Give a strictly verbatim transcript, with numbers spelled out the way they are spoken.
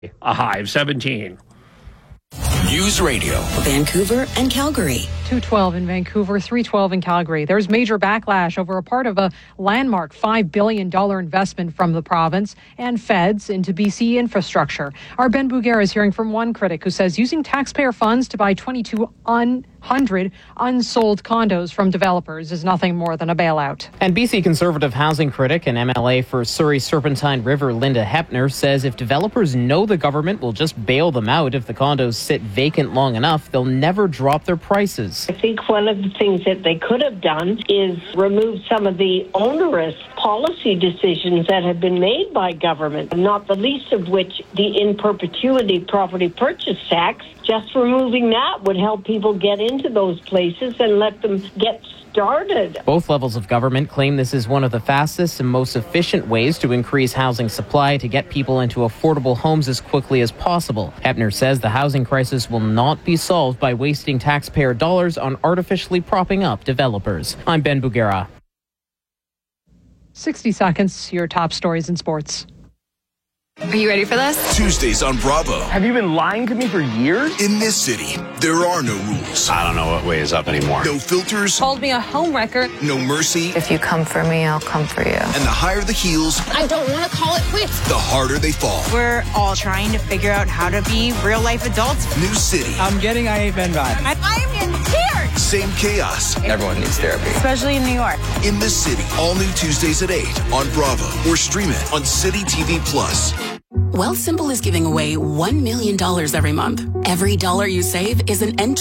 A high of seventeen. News Radio. Vancouver and Calgary. two twelve in Vancouver, three twelve in Calgary. There's major backlash over a part of a landmark five billion dollars investment from the province and feds into B C infrastructure. Our Ben Bouguer is hearing from one critic who says using taxpayer funds to buy twenty-two hundred unsold condos from developers is nothing more than a bailout. And B C Conservative housing critic and M L A for Surrey Serpentine River, Linda Hepner, says if developers know the government will just bail them out if the condos sit vacant long enough, they'll never drop their prices. I think one of the things that they could have done is remove some of the onerous policy decisions that have been made by government, not the least of which the in perpetuity property purchase tax. Just removing that would help people get into those places and let them get started. Both levels of government claim this is one of the fastest and most efficient ways to increase housing supply to get people into affordable homes as quickly as possible. Hepner says the housing crisis will not be solved by wasting taxpayer dollars on artificially propping up developers. I'm Ben Bouguera. sixty seconds, your top stories in sports. Are you ready for this? Tuesdays on Bravo. Have you been lying to me for years? In this city, there are no rules. I don't know what way is up anymore. No filters. Called me a homewrecker. No mercy. If you come for me, I'll come for you. And the higher the heels, I don't want to call it quits. the harder they fall. We're all trying to figure out how to be real life adults. New city. I'm getting I Ain't Ben vibe. I, I'm in tears. Same chaos. Everyone needs therapy. Especially in New York. In this city. All new Tuesdays at eight on Bravo. Or stream it on City T V Plus. Wealthsimple is giving away one million dollars every month. Every dollar you save is an entry